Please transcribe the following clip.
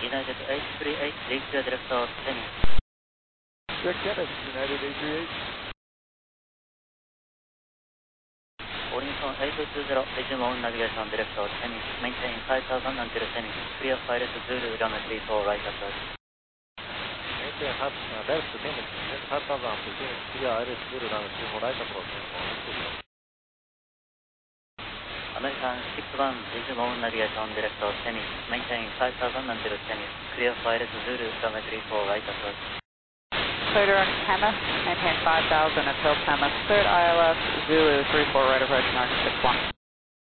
United 838, leave your direct of Semi. Rick Dennis, United 838. Wellington 820, resume on navigation direct of Semi. Maintain 5000 until Semi. Clear pilot Zulu, runway 34, right approach. Maintain left to Phoenix, 5000 to Phoenix, clear iris Zulu, runway 34, right approach. American 61, resume on navigation direct of Semi. Maintain 5000 until Semi. Clear pilot Zulu, runway 34, right approach. Clear direct Hemis, maintain 5000 until Hemis. Cleared ILS, Zulu 34, right approach, American 61.